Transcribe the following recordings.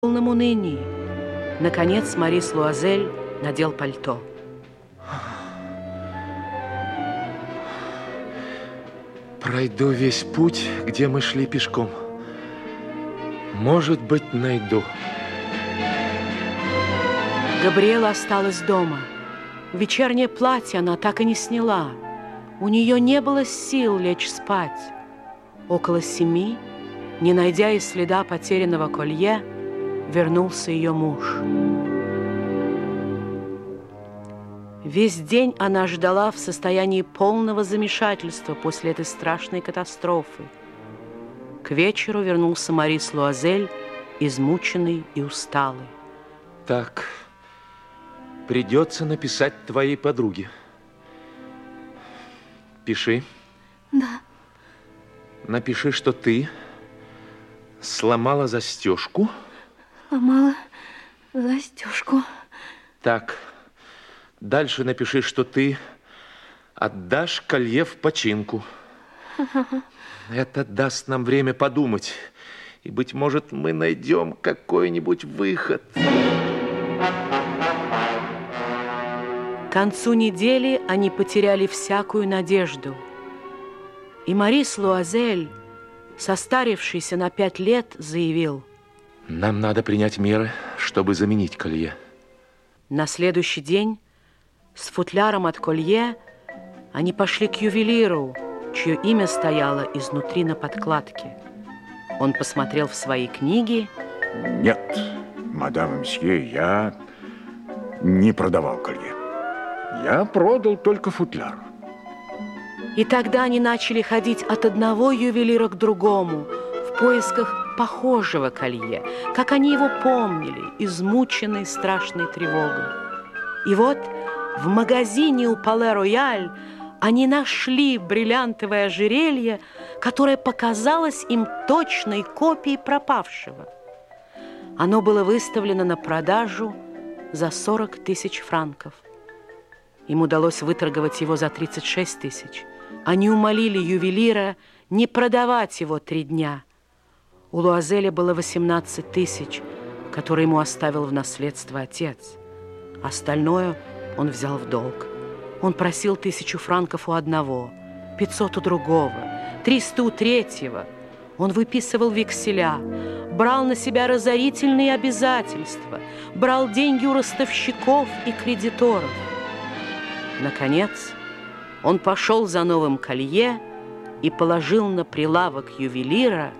В полном унынии. Наконец Морис Луазель надел пальто. Пройду весь путь, где мы шли пешком. Может быть, найду. Габриэла осталась дома. Вечернее платье она так и не сняла. У нее не было сил лечь спать. Около 7, не найдя и следа потерянного колье, вернулся ее муж. Весь день она ждала в состоянии полного замешательства после этой страшной катастрофы. К вечеру вернулся Морис Луазель, измученный и усталый. Так, придется написать твоей подруге. Пиши. Да. Напиши, что ты сломала застежку. Сломала застежку. Так, дальше напиши, что ты отдашь колье в починку. Это даст нам время подумать. И, быть может, мы найдем какой-нибудь выход. К концу недели они потеряли всякую надежду. И Морис Луазель, состарившийся на 5 лет, заявил: нам надо принять меры, чтобы заменить колье. На следующий день с футляром от колье они пошли к ювелиру, чье имя стояло изнутри на подкладке. Он посмотрел в свои книги. Нет, мадам и мсье, я не продавал колье. Я продал только футляр. И тогда они начали ходить от одного ювелира к другому в поисках похожего колье, как они его помнили, измученные страшной тревогой. И вот в магазине у Пале-Рояль они нашли бриллиантовое ожерелье, которое показалось им точной копией пропавшего. Оно было выставлено на продажу за 40 000 франков. Им удалось выторговать его за 36 000. Они умолили ювелира не продавать его 3 дня. У Луазеля было 18 000, которые ему оставил в наследство отец. Остальное он взял в долг. Он просил 1000 франков у одного, 500 у другого, 300 у третьего. Он выписывал векселя, брал на себя разорительные обязательства, брал деньги у ростовщиков и кредиторов. Наконец, он пошел за новым колье и положил на прилавок ювелира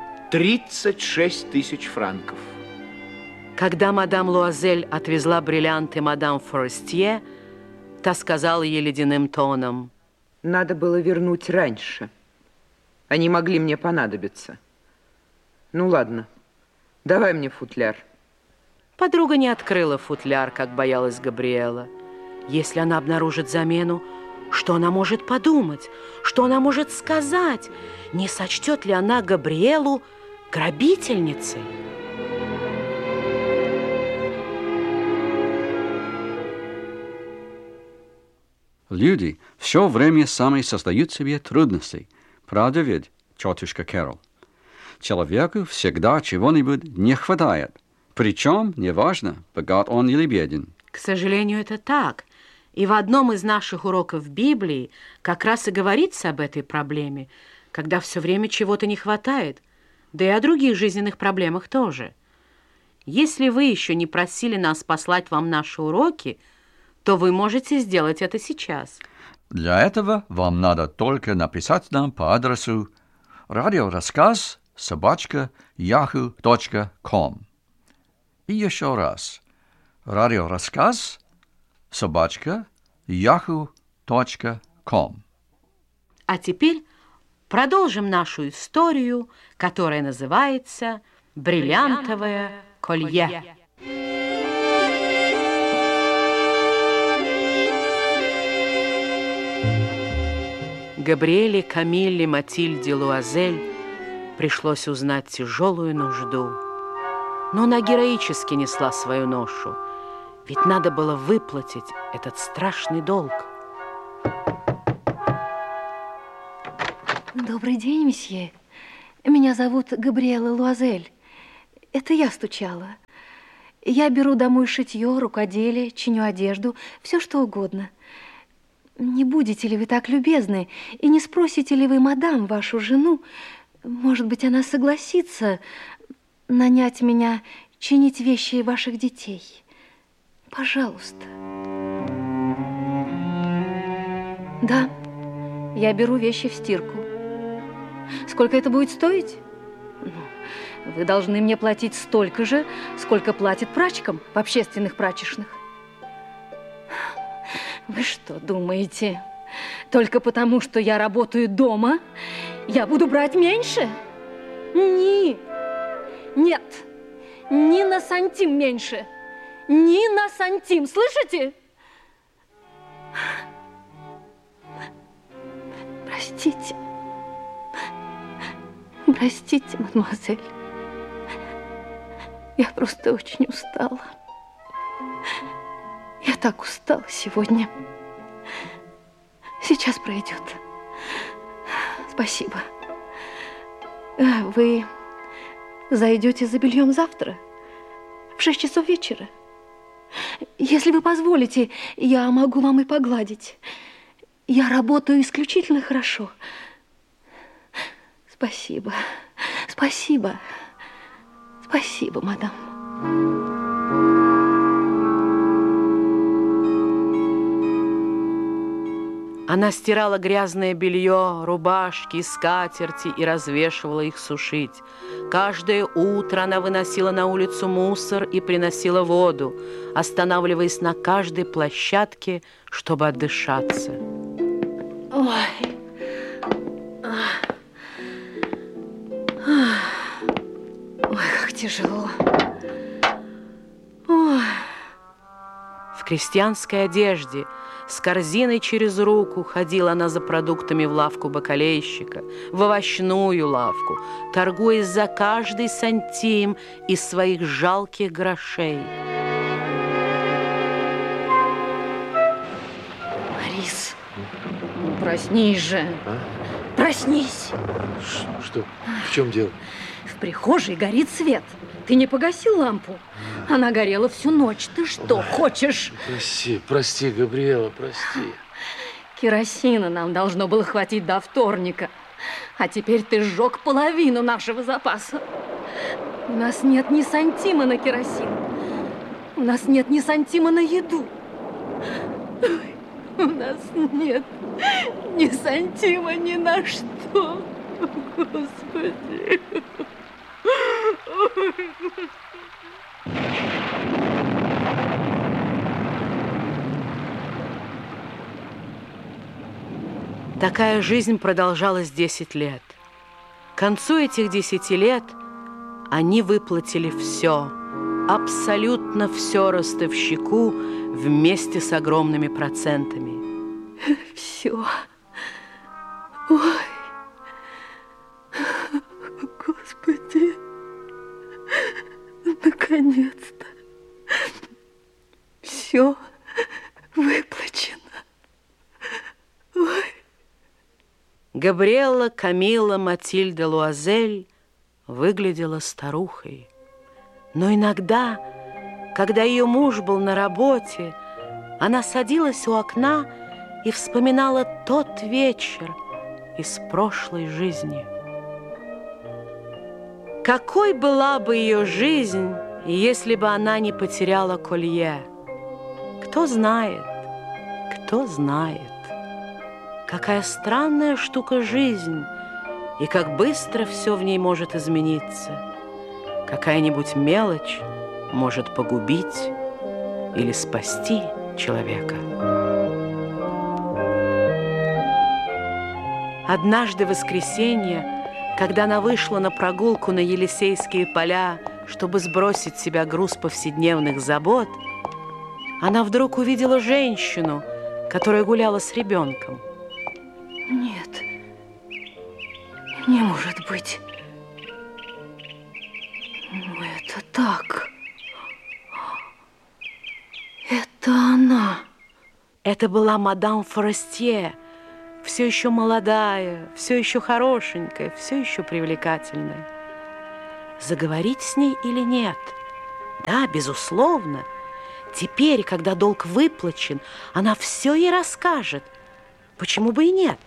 36 000 франков. Когда мадам Луазель отвезла бриллианты мадам Форестье, та сказала ей ледяным тоном: надо было вернуть раньше. Они могли мне понадобиться. Ну ладно, давай мне футляр. Подруга не открыла футляр, как боялась Габриэла. Если она обнаружит замену, что она может подумать? Что она может сказать? Не сочтет ли она Габриэлу грабительницей? Люди все время сами создают себе трудности. Правда ведь, тетушка Кэрол? Человеку всегда чего-нибудь не хватает. Причем неважно, богат он или беден. К сожалению, это так. И в одном из наших уроков Библии как раз и говорится об этой проблеме, когда все время чего-то не хватает, да и о других жизненных проблемах тоже. Если вы еще не просили нас послать вам наши уроки, то вы можете сделать это сейчас. Для этого вам надо только написать нам по адресу radioraskaz@yahoo.com. И еще раз. radioraskaz@yahoo.com. А теперь продолжим нашу историю, которая называется «Бриллиантовое колье». Габриэле Камилле Матильде Луазель пришлось узнать тяжелую нужду. Но она героически несла свою ношу, ведь надо было выплатить этот страшный долг. Добрый день, месье. Меня зовут Габриэла Луазель. Это я стучала. Я беру домой шитье, рукоделие, чиню одежду, все что угодно. Не будете ли вы так любезны и не спросите ли вы мадам, вашу жену, может быть, она согласится нанять меня чинить вещи ваших детей? Пожалуйста. Да, я беру вещи в стирку. Сколько это будет стоить? Вы должны мне платить столько же, сколько платят прачкам в общественных прачечных. Вы что думаете, только потому, что я работаю дома, я буду брать меньше? Нет, ни на сантим меньше. Ни на сантим, слышите? Простите. Простите, мадемуазель. Я просто очень устала. Я так устала сегодня. Сейчас пройдет. Спасибо. Вы зайдете за бельем завтра в 6 часов вечера? Если вы позволите, я могу вам и погладить. Я работаю исключительно хорошо. Спасибо. Спасибо. Спасибо, мадам. Она стирала грязное белье, рубашки, скатерти и развешивала их сушить. Каждое утро она выносила на улицу мусор и приносила воду, останавливаясь на каждой площадке, чтобы отдышаться. Ой. Ой, как тяжело. Ой. В крестьянской одежде, с корзиной через руку, ходила она за продуктами в лавку бакалейщика, в овощную лавку, торгуясь за каждый сантим из своих жалких грошей. Борис, ну проснись же. А? Проснись. Что? В чем дело? В прихожей горит свет. Ты не погасил лампу? Она горела всю ночь. Ты что, хочешь? Прости, Габриэла, прости. Керосина нам должно было хватить до вторника. А теперь ты сжег половину нашего запаса. У нас нет ни сантима на керосин. У нас нет ни сантима на еду. У нас нет ни сантима ни на что. Господи. Такая жизнь продолжалась 10 лет. К концу этих 10 лет они выплатили все, абсолютно все ростовщику вместе с огромными процентами. Все. Ой. Господи. Наконец-то. Все выплачено. Ой. Габриэла Камилла Матильда Луазель выглядела старухой. Но иногда, когда ее муж был на работе, она садилась у окна и вспоминала тот вечер из прошлой жизни. Какой была бы ее жизнь, если бы она не потеряла колье? Кто знает, кто знает. Какая странная штука жизнь, и как быстро все в ней может измениться. Какая-нибудь мелочь может погубить или спасти человека. Однажды в воскресенье, когда она вышла на прогулку на Елисейские поля, чтобы сбросить с себя груз повседневных забот, она вдруг увидела женщину, которая гуляла с ребенком. Нет, не может быть. Ну, это так. Это она. Это была мадам Форестье, все еще молодая, все еще хорошенькая, все еще привлекательная. заговорить с ней или нет. Да, безусловно. Теперь, когда долг выплачен, она все ей расскажет. Почему бы и нет?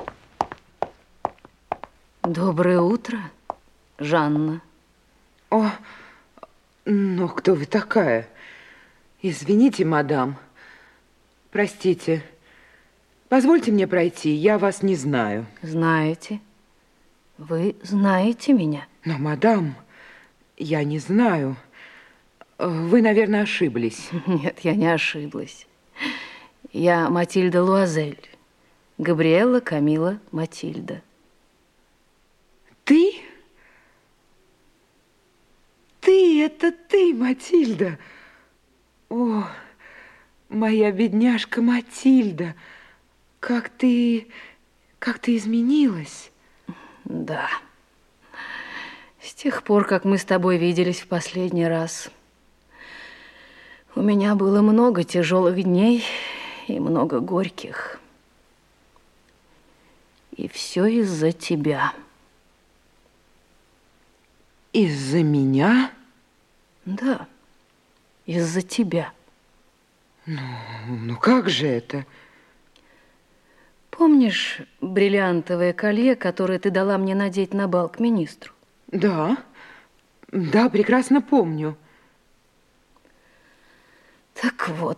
Доброе утро, Жанна. О, ну кто вы такая? Извините, мадам. Простите. Позвольте мне пройти, я вас не знаю. Знаете? Вы знаете меня? Но, мадам, я не знаю. Вы, наверное, ошиблись. Нет, я не ошиблась. Я Матильда Луазель. Габриэлла Камила Матильда. Ты? Это ты, Матильда. О, моя бедняжка Матильда. Как ты изменилась. Да. С тех пор, как мы с тобой виделись в последний раз, у меня было много тяжелых дней и много горьких. И все из-за тебя. Из-за меня? Да, из-за тебя. Ну как же это? Помнишь бриллиантовое колье, которое ты дала мне надеть на бал к министру? Да, прекрасно помню. Так вот,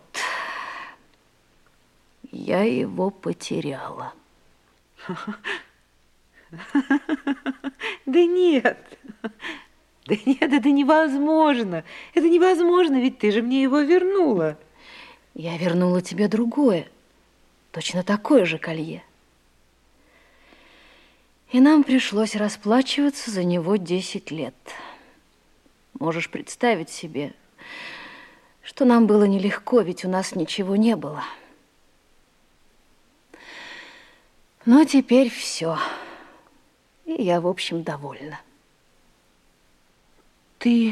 я его потеряла. Да нет, это невозможно. Это невозможно, ведь ты же мне его вернула. Я вернула тебе другое, точно такое же колье. И нам пришлось расплачиваться за него 10 лет. Можешь представить себе, что нам было нелегко, ведь у нас ничего не было. Но теперь все. И я, в общем, довольна. Ты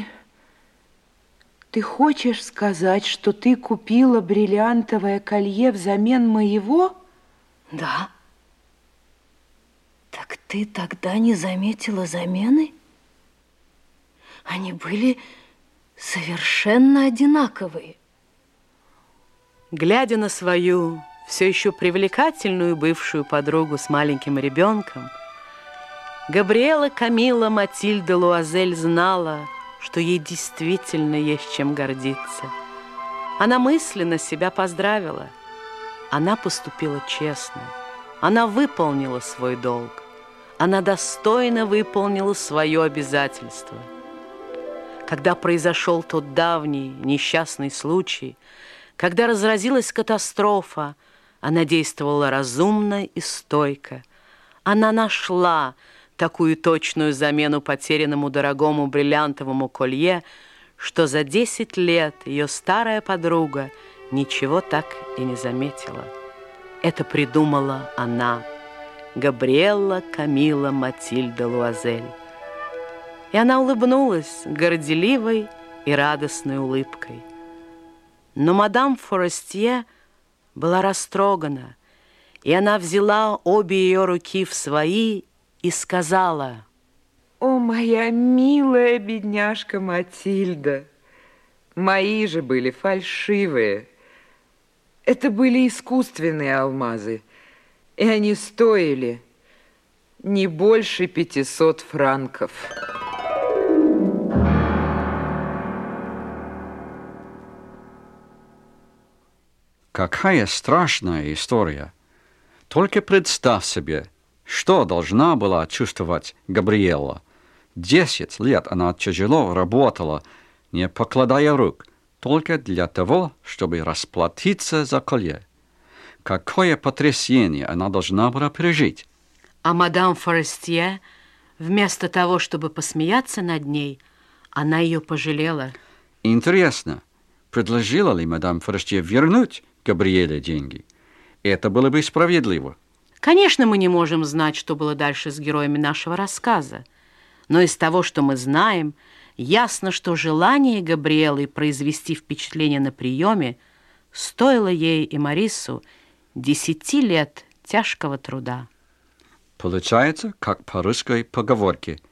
хочешь сказать, что ты купила бриллиантовое колье взамен моего? Да. Так ты тогда не заметила замены? Они были совершенно одинаковые. Глядя на свою все еще привлекательную бывшую подругу с маленьким ребенком, Габриэлла Камила Матильда Луазель знала, что ей действительно есть чем гордиться. Она мысленно себя поздравила. Она поступила честно. Она выполнила свой долг. Она достойно выполнила свое обязательство. Когда произошел тот давний несчастный случай, когда разразилась катастрофа, она действовала разумно и стойко. Она нашла такую точную замену потерянному дорогому бриллиантовому колье, что за 10 лет ее старая подруга ничего так и не заметила. Это придумала она, Габриэлла Камила Матильда Луазель. И она улыбнулась горделивой и радостной улыбкой. Но мадам Форестье была растрогана, и она взяла обе ее руки в свои и сказала: «О, моя милая бедняжка Матильда, мои же были фальшивые. Это были искусственные алмазы, и они стоили не больше 500 франков». Какая страшная история. Только представь себе, что должна была чувствовать Габриэлла. 10 лет она тяжело работала, не покладая рук, только для того, чтобы расплатиться за колье. Какое потрясение она должна была пережить. А мадам Форестье, вместо того, чтобы посмеяться над ней, она ее пожалела. Интересно, предложила ли мадам Форестье вернуть Габриэле деньги? Это было бы справедливо. Конечно, мы не можем знать, что было дальше с героями нашего рассказа. Но из того, что мы знаем, ясно, что желание Габриэлы произвести впечатление на приеме стоило ей и Марису 10 лет тяжкого труда. Получается, как по русской поговорке: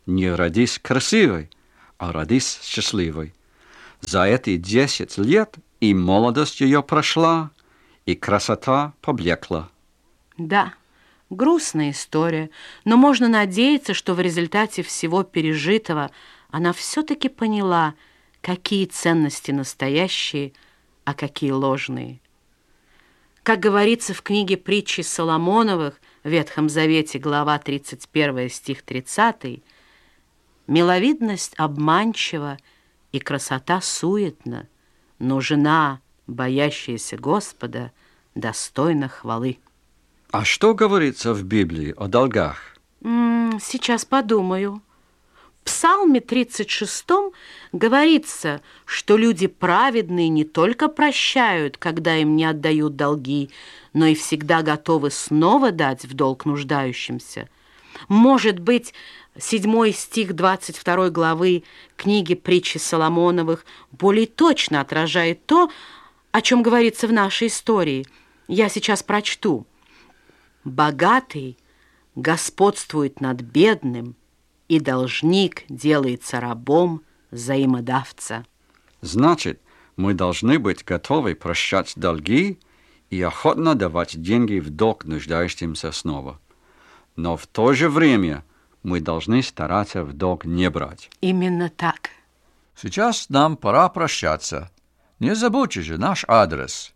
Не родись красивой, а родись счастливой. За эти 10 лет и молодость ее прошла, и красота поблекла. Да, грустная история, но можно надеяться, что в результате всего пережитого она все-таки поняла, какие ценности настоящие, а какие ложные. Как говорится в книге «Притчи Соломоновых» в Ветхом Завете, глава 31, стих 30, «Миловидность обманчива и красота суетна, но жена, боящаяся Господа, достойна хвалы». А что говорится в Библии о долгах? Сейчас подумаю. В Псалме 36 говорится, что люди праведные не только прощают, когда им не отдают долги, но и всегда готовы снова дать в долг нуждающимся. Может быть, 7 стих 22 главы книги «Притчи Соломоновых» более точно отражает то, о чем говорится в нашей истории. Я сейчас прочту. «Богатый господствует над бедным, и должник делается рабом взаимодавца». Значит, мы должны быть готовы прощать долги и охотно давать деньги в долг нуждающимся снова. Но в то же время мы должны стараться в долг не брать. Именно так. Сейчас нам пора прощаться. Не забудьте же наш адрес.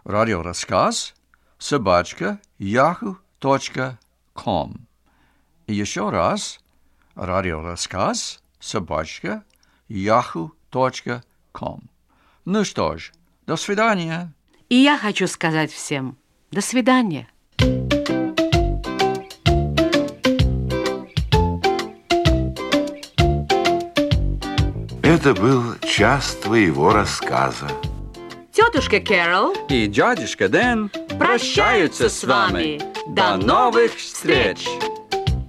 radioraskaz@yahoo.com. И еще раз radioraskaz@yahoo.com. Ну что ж, до свидания. И я хочу сказать всем до свидания. Это был час твоего рассказа. Тетушка Кэрол И дядюшка Дэн прощаются с вами. До новых встреч!